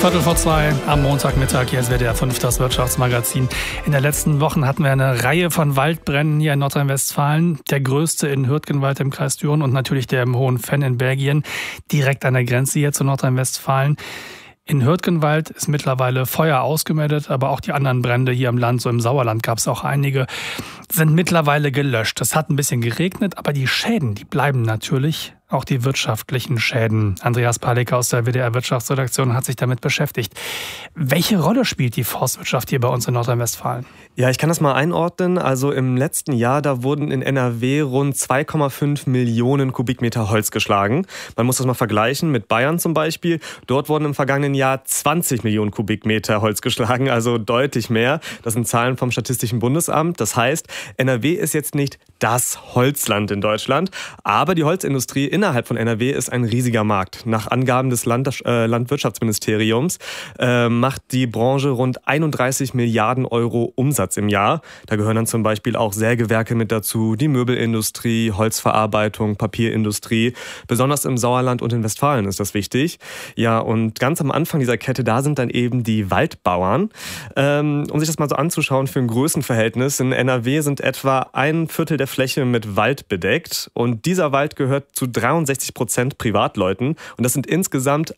2:15 am Montagmittag. Hier ist WDR 5, das Wirtschaftsmagazin. In den letzten Wochen hatten wir eine Reihe von Waldbränden hier in Nordrhein-Westfalen. Der größte in Hürtgenwald im Kreis Düren und natürlich der im Hohen Venn in Belgien, direkt an der Grenze hier zu Nordrhein-Westfalen. In Hürtgenwald ist mittlerweile Feuer ausgemeldet, aber auch die anderen Brände hier im Land, so im Sauerland gab es auch einige, sind mittlerweile gelöscht. Es hat ein bisschen geregnet, aber die Schäden, die bleiben natürlich. Auch die wirtschaftlichen Schäden. Andreas Palik aus der WDR-Wirtschaftsredaktion hat sich damit beschäftigt. Welche Rolle spielt die Forstwirtschaft hier bei uns in Nordrhein-Westfalen? Ja, ich kann das mal einordnen. Also im letzten Jahr, da wurden in NRW rund 2,5 Millionen Kubikmeter Holz geschlagen. Man muss das mal vergleichen mit Bayern zum Beispiel. Dort wurden im vergangenen Jahr 20 Millionen Kubikmeter Holz geschlagen, also deutlich mehr. Das sind Zahlen vom Statistischen Bundesamt. Das heißt, NRW ist jetzt nicht das Holzland in Deutschland, aber die Holzindustrie innerhalb von NRW ist ein riesiger Markt. Nach Angaben des Landwirtschaftsministeriums macht die Branche rund 31 Milliarden Euro Umsatz im Jahr. Da gehören dann zum Beispiel auch Sägewerke mit dazu, die Möbelindustrie, Holzverarbeitung, Papierindustrie. Besonders im Sauerland und in Westfalen ist das wichtig. Ja, und ganz am Anfang dieser Kette, da sind dann eben die Waldbauern. Um sich das mal so anzuschauen für ein Größenverhältnis, in NRW sind etwa 1/4 der Fläche mit Wald bedeckt und dieser Wald gehört zu 63% Privatleuten und das sind insgesamt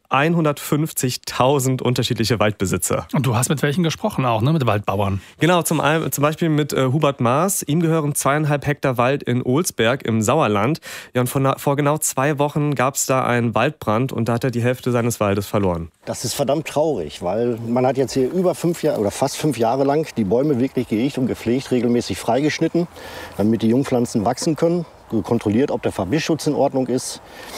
150.000 unterschiedliche Waldbesitzer. Und du hast mit welchen gesprochen auch, ne? Mit Waldbauern? Genau, zum Beispiel mit Hubert Maas. Ihm gehören 2,5 Hektar Wald in Olsberg im Sauerland. Ja, und vor genau 2 Wochen gab es da einen Waldbrand und da hat er die Hälfte seines Waldes verloren. Das ist verdammt traurig, weil man hat jetzt hier über 5 Jahre oder fast 5 Jahre lang die Bäume wirklich gehegt und gepflegt, regelmäßig freigeschnitten, damit die Jungpflanzen wachsen können, kontrolliert, ob der Verbissschutz in Ordnung ist.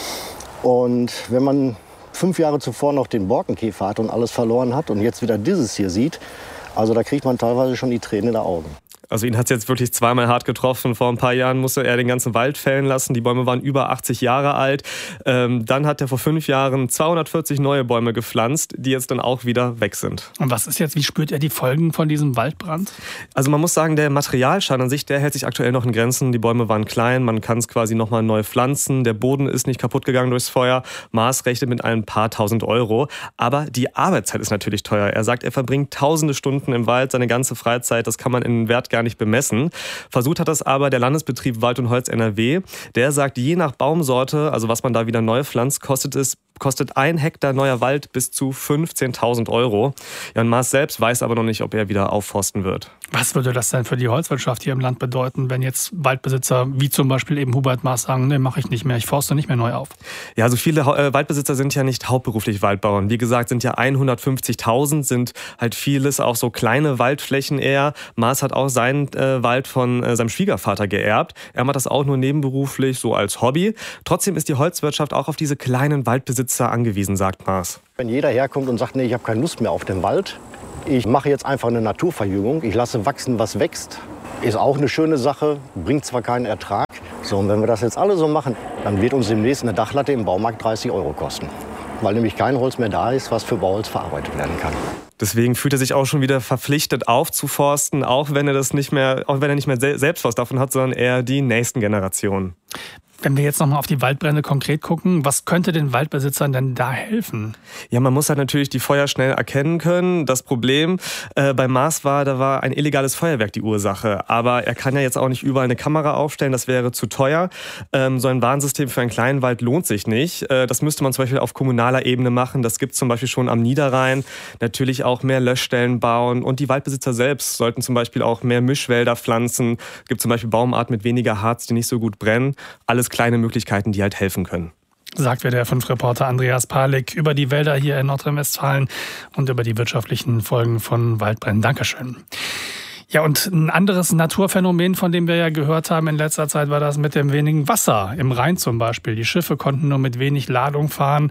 Und wenn man 5 Jahre zuvor noch den Borkenkäfer hat und alles verloren hat und jetzt wieder dieses hier sieht, also da kriegt man teilweise schon die Tränen in den Augen. Also ihn hat es jetzt wirklich zweimal hart getroffen. Vor ein paar Jahren musste er den ganzen Wald fällen lassen. Die Bäume waren über 80 Jahre alt. Dann hat er vor 5 Jahren 240 neue Bäume gepflanzt, die jetzt dann auch wieder weg sind. Und was ist jetzt, wie spürt er die Folgen von diesem Waldbrand? Also man muss sagen, der Materialschaden an sich, der hält sich aktuell noch in Grenzen. Die Bäume waren klein, man kann es quasi nochmal neu pflanzen. Der Boden ist nicht kaputt gegangen durchs Feuer. Maas rechnet mit ein paar tausend Euro. Aber die Arbeitszeit ist natürlich teuer. Er sagt, er verbringt tausende Stunden im Wald, seine ganze Freizeit. Das kann man in Wert gar nicht bemessen. Versucht hat das aber der Landesbetrieb Wald und Holz NRW. Der sagt, je nach Baumsorte, also was man da wieder neu pflanzt, kostet 1 Hektar neuer Wald bis zu 15.000 Euro. Jan Maas selbst weiß aber noch nicht, ob er wieder aufforsten wird. Was würde das denn für die Holzwirtschaft hier im Land bedeuten, wenn jetzt Waldbesitzer wie zum Beispiel eben Hubert Maas sagen, nee, mache ich nicht mehr, ich forste nicht mehr neu auf? Ja, also viele Waldbesitzer sind ja nicht hauptberuflich Waldbauern. Wie gesagt, sind ja 150.000, sind halt vieles auch so kleine Waldflächen eher. Maas hat auch seinen Wald von seinem Schwiegervater geerbt. Er macht das auch nur nebenberuflich, so als Hobby. Trotzdem ist die Holzwirtschaft auch auf diese kleinen Waldbesitzer angewiesen, sagt Maas. Wenn jeder herkommt und sagt, nee, ich habe keine Lust mehr auf den Wald, ich mache jetzt einfach eine Naturverjüngung, ich lasse wachsen, was wächst, ist auch eine schöne Sache, bringt zwar keinen Ertrag. So, und wenn wir das jetzt alle so machen, dann wird uns demnächst eine Dachlatte im Baumarkt 30 Euro kosten. Weil nämlich kein Holz mehr da ist, was für Bauholz verarbeitet werden kann. Deswegen fühlt er sich auch schon wieder verpflichtet aufzuforsten, auch wenn er nicht mehr selbst was davon hat, sondern eher die nächsten Generationen. Wenn wir jetzt nochmal auf die Waldbrände konkret gucken, was könnte den Waldbesitzern denn da helfen? Ja, man muss halt natürlich die Feuer schnell erkennen können. Das Problem bei Maas da war ein illegales Feuerwerk die Ursache. Aber er kann ja jetzt auch nicht überall eine Kamera aufstellen, das wäre zu teuer. So ein Warnsystem für einen kleinen Wald lohnt sich nicht. Das müsste man zum Beispiel auf kommunaler Ebene machen. Das gibt es zum Beispiel schon am Niederrhein. Natürlich auch mehr Löschstellen bauen. Und die Waldbesitzer selbst sollten zum Beispiel auch mehr Mischwälder pflanzen. Es gibt zum Beispiel Baumarten mit weniger Harz, die nicht so gut brennen. Alles kleine Möglichkeiten, die halt helfen können. Sagt WDR 5-Reporter Andreas Palik über die Wälder hier in Nordrhein-Westfalen und über die wirtschaftlichen Folgen von Waldbränden. Dankeschön. Ja, und ein anderes Naturphänomen, von dem wir ja gehört haben in letzter Zeit, war das mit dem wenigen Wasser. Im Rhein zum Beispiel. Die Schiffe konnten nur mit wenig Ladung fahren.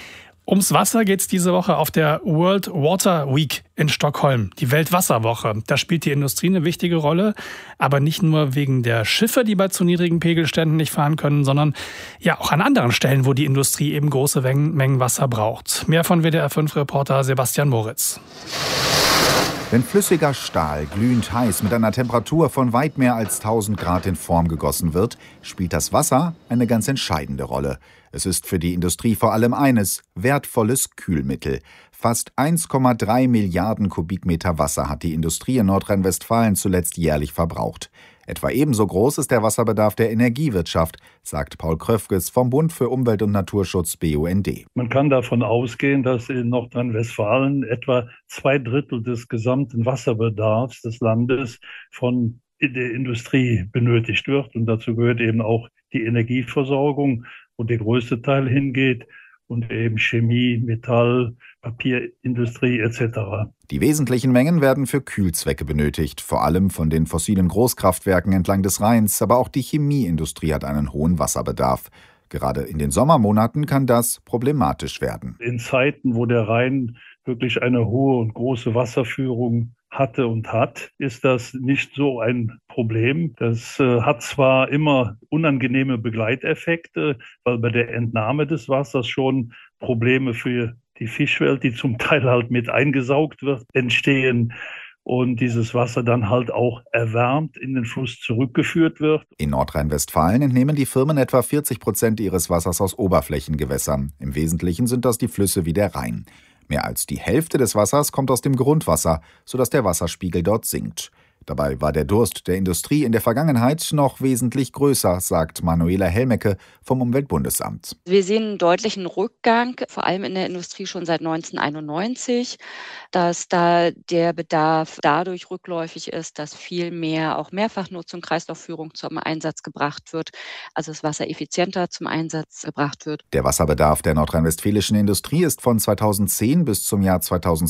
Ums Wasser geht's diese Woche auf der World Water Week in Stockholm, die Weltwasserwoche. Da spielt die Industrie eine wichtige Rolle, aber nicht nur wegen der Schiffe, die bei zu niedrigen Pegelständen nicht fahren können, sondern ja auch an anderen Stellen, wo die Industrie eben große Mengen Wasser braucht. Mehr von WDR 5-Reporter Sebastian Moritz. Wenn flüssiger Stahl glühend heiß mit einer Temperatur von weit mehr als 1000 Grad in Form gegossen wird, spielt das Wasser eine ganz entscheidende Rolle. Es ist für die Industrie vor allem eines: wertvolles Kühlmittel. Fast 1,3 Milliarden Kubikmeter Wasser hat die Industrie in Nordrhein-Westfalen zuletzt jährlich verbraucht. Etwa ebenso groß ist der Wasserbedarf der Energiewirtschaft, sagt Paul Kröfges vom Bund für Umwelt und Naturschutz BUND. Man kann davon ausgehen, dass in Nordrhein-Westfalen etwa 2/3 des gesamten Wasserbedarfs des Landes von der Industrie benötigt wird. Und dazu gehört eben auch die Energieversorgung, wo der größte Teil hingeht, und eben Chemie, Metall, Papierindustrie etc. Die wesentlichen Mengen werden für Kühlzwecke benötigt, vor allem von den fossilen Großkraftwerken entlang des Rheins, aber auch die Chemieindustrie hat einen hohen Wasserbedarf. Gerade in den Sommermonaten kann das problematisch werden. In Zeiten, wo der Rhein wirklich eine hohe und große Wasserführung hatte und hat, ist das nicht so ein Problem. Das hat zwar immer unangenehme Begleiteffekte, weil bei der Entnahme des Wassers schon Probleme für die Fischwelt, die zum Teil halt mit eingesaugt wird, entstehen und dieses Wasser dann halt auch erwärmt in den Fluss zurückgeführt wird. In Nordrhein-Westfalen entnehmen die Firmen etwa 40% ihres Wassers aus Oberflächengewässern. Im Wesentlichen sind das die Flüsse wie der Rhein. Mehr als die Hälfte des Wassers kommt aus dem Grundwasser, sodass der Wasserspiegel dort sinkt. Dabei war der Durst der Industrie in der Vergangenheit noch wesentlich größer, sagt Manuela Helmecke vom Umweltbundesamt. Wir sehen einen deutlichen Rückgang, vor allem in der Industrie schon seit 1991, dass da der Bedarf dadurch rückläufig ist, dass viel mehr auch Mehrfachnutzung, Kreislaufführung zum Einsatz gebracht wird, also das Wasser effizienter zum Einsatz gebracht wird. Der Wasserbedarf der nordrhein-westfälischen Industrie ist von 2010 bis zum Jahr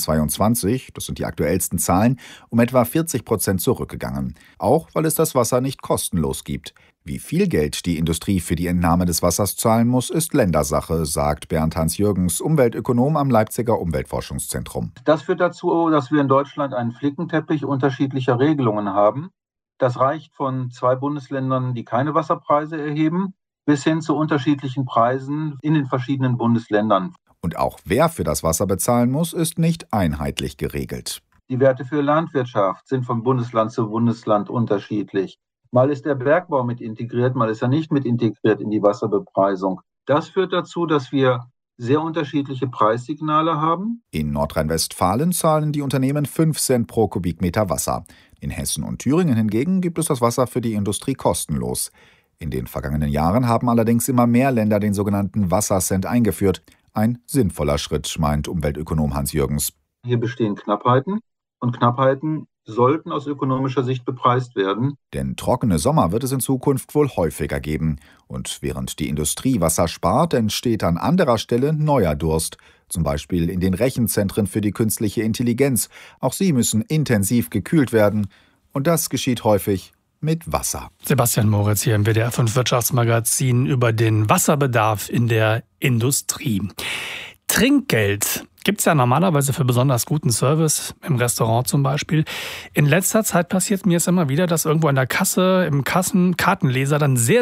2022, das sind die aktuellsten Zahlen, um etwa 40% zurückgegangen. Auch weil es das Wasser nicht kostenlos gibt. Wie viel Geld die Industrie für die Entnahme des Wassers zahlen muss, ist Ländersache, sagt Bernd Hans-Jürgens, Umweltökonom am Leipziger Umweltforschungszentrum. Das führt dazu, dass wir in Deutschland einen Flickenteppich unterschiedlicher Regelungen haben. Das reicht von 2 Bundesländern, die keine Wasserpreise erheben, bis hin zu unterschiedlichen Preisen in den verschiedenen Bundesländern. Und auch wer für das Wasser bezahlen muss, ist nicht einheitlich geregelt. Die Werte für Landwirtschaft sind von Bundesland zu Bundesland unterschiedlich. Mal ist der Bergbau mit integriert, mal ist er nicht mit integriert in die Wasserbepreisung. Das führt dazu, dass wir sehr unterschiedliche Preissignale haben. In Nordrhein-Westfalen zahlen die Unternehmen 5 Cent pro Kubikmeter Wasser. In Hessen und Thüringen hingegen gibt es das Wasser für die Industrie kostenlos. In den vergangenen Jahren haben allerdings immer mehr Länder den sogenannten Wassercent eingeführt. Ein sinnvoller Schritt, meint Umweltökonom Hans-Jürgens. Hier bestehen Knappheiten. Und Knappheiten sollten aus ökonomischer Sicht bepreist werden. Denn trockene Sommer wird es in Zukunft wohl häufiger geben. Und während die Industrie Wasser spart, entsteht an anderer Stelle neuer Durst. Zum Beispiel in den Rechenzentren für die künstliche Intelligenz. Auch sie müssen intensiv gekühlt werden. Und das geschieht häufig mit Wasser. Sebastian Moritz hier im WDR 5 Wirtschaftsmagazin über den Wasserbedarf in der Industrie. Trinkgeld gibt es ja normalerweise für besonders guten Service, im Restaurant zum Beispiel. In letzter Zeit passiert mir es immer wieder, dass irgendwo an der Kasse, im Kartenleser dann sehr